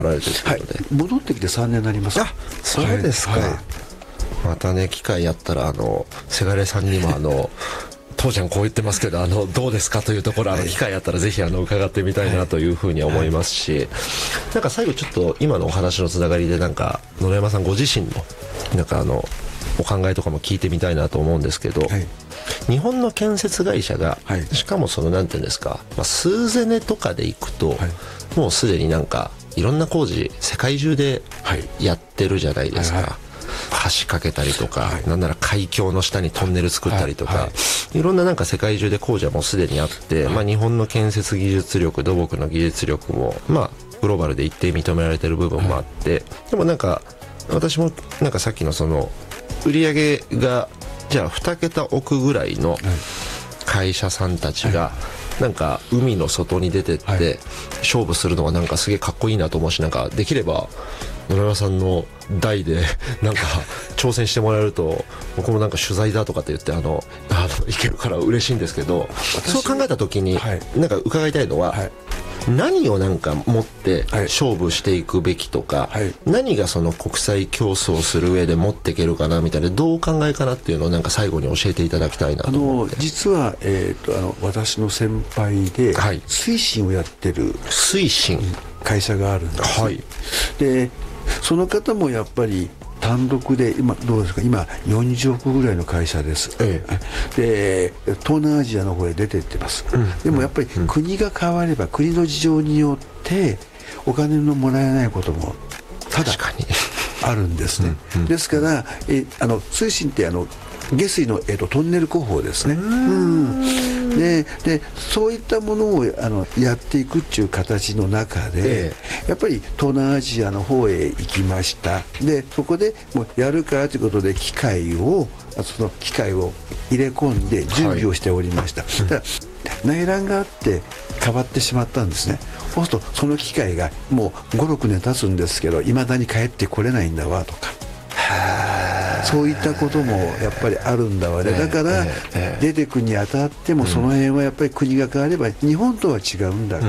られてるということで、 戻ってきて3年になります。 あ、そうですか、またね機会やったらせがれさんにも父ちゃんこう言ってますけどどうですかというところ機会あったらぜひ伺ってみたいなというふうに思いますし、なんか最後ちょっと今のお話のつながりでなんか野々山さんご自身のなんかお考えとかも聞いてみたいなと思うんですけど、日本の建設会社が、しかもなんていうんですか、スーゼネとかで行くと、もうすでになんかいろんな工事世界中でやってるじゃないですか。橋かけたりとか、なんなら海峡の下にトンネル作ったりとか、いろんななんか世界中で工事はもうすでにあって、日本の建設技術力、土木の技術力もグローバルで一定認められてる部分もあって、でもなんか私もなんかさっきの売り上げがじゃあ2桁億ぐらいの会社さんたちがなんか海の外に出てって勝負するのがなんかすげえかっこいいなと思うし、なんかできれば野々山さんの代でなんか挑戦してもらえると僕もなんか取材だとかって言っていけるから嬉しいんですけど、そう考えた時になんか伺いたいのは、何をなんか持って勝負していくべきとか、何が国際競争する上で持っていけるかなみたいな、どうお考えかなっていうのをなんか最後に教えていただきたいなと思って。 実は、私の先輩で、推進をやってる推進会社があるんです、でその方もやっぱり単独で今どうですか、今40億ぐらいの会社です、で東南アジアの方へ出てってます、でもやっぱり国が変われば国の事情によってお金のもらえないこともただあるんですね。ですから推進って下水の、トンネル工法ですね。でそういったものをやっていくっていう形の中で、やっぱり東南アジアの方へ行きました。でそこでもうやるからということでその機械を入れ込んで準備をしておりました。ただ内乱があって変わってしまったんですね。そうするとその機械がもう5、6年経つんですけどいまだに帰ってこれないんだわとか、そういったこともやっぱりあるんだわね。だから出てくにあたってもその辺はやっぱり国が変われば日本とは違うんだから、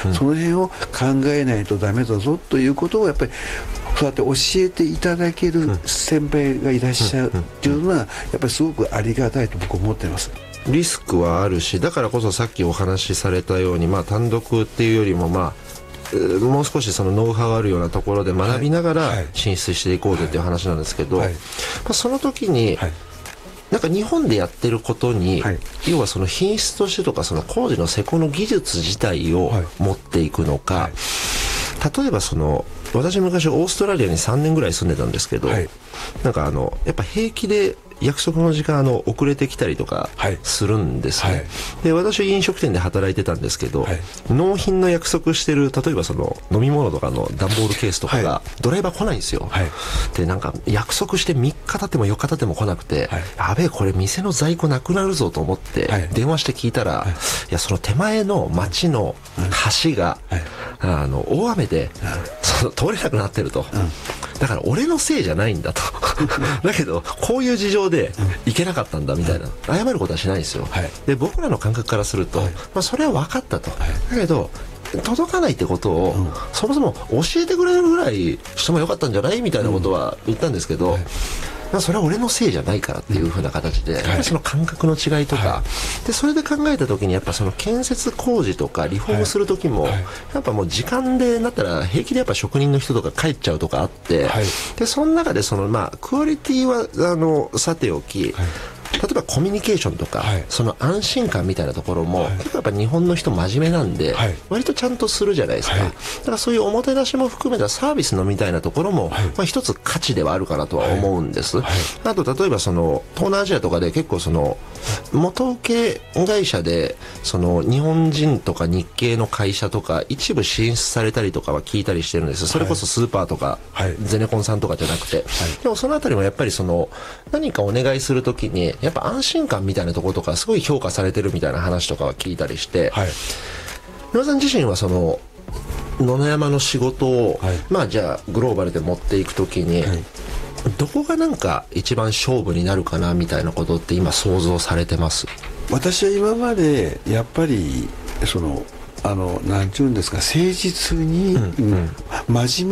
その辺を考えないとダメだぞということをやっぱりそうやって教えていただける先輩がいらっしゃるっていうのはやっぱりすごくありがたいと僕は思っています。 リスクはあるし、だからこそさっきお話しされたように、単独っていうよりももう少しノウハウがあるようなところで学びながら進出していこうぜっていう話なんですけど、その時になんか日本でやってることに、要は品質としてとか工事の施工の技術自体を持っていくのか、例えば私昔オーストラリアに3年ぐらい住んでたんですけど、なんかやっぱ平気で約束の時間遅れてきたりとかするんですね、で私は飲食店で働いてたんですけど、納品の約束してる例えば飲み物とかの段ボールケースとかがドライバー来ないんですよ、でなんか約束して3日経っても4日経っても来なくて、やべえこれ店の在庫なくなるぞと思って電話して聞いたら、いやその手前の町の橋が大雨で通れなくなってると、だから俺のせいじゃないんだとだけどこういう事情で行けなかったんだみたいな、謝ることはしないんですよ、で僕らの感覚からすると、それは分かったと、だけど届かないってことを、そもそも教えてくれるぐらいしてもよかったんじゃないみたいなことは言ったんですけど、それは俺のせいじゃないからっていう風な形で、その感覚の違いとか、でそれで考えた時にやっぱ建設工事とかリフォームする時も、やっぱもう時間でなったら平気でやっぱ職人の人とか帰っちゃうとかあって、でその中でクオリティはさておき、例えばコミュニケーションとか、安心感みたいなところも、結構やっぱ日本の人真面目なんで、割とちゃんとするじゃないですか、だからそういうおもてなしも含めたサービスのみたいなところも、一つ価値ではあるかなとは思うんです、あと例えば東南アジアとかで結構元請け会社で日本人とか日系の会社とか一部進出されたりとかは聞いたりしてるんです。それこそスーパーとか、ゼネコンさんとかじゃなくて、でもそのあたりもやっぱり何かお願いするときにやっぱ安心感みたいなところとかすごい評価されてるみたいな話とかは聞いたりして、野田さん自身は野々山の仕事を、じゃあグローバルで持っていくときに、どこがなんか一番勝負になるかなみたいなことって今想像されてます？ 私は今までやっぱりなんていうんですか、誠実に、真面目